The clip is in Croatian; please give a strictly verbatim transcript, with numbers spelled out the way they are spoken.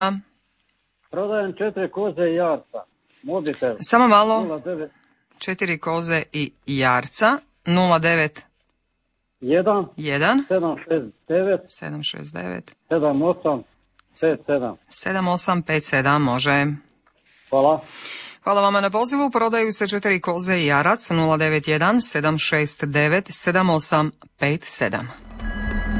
Prodajem četiri koze i jarca. Mobitel. Samo malo. nula devet Četiri koze i jarca. nula devet jedan jedan sedam šest devet sedam šest devet sedam osam pet sedam. sedam osam pet sedam može. Hvala. Hvala vama na pozivu. Prodaju se četiri koze i jarac. nula devet jedan sedam šest devet sedam osam pet sedam.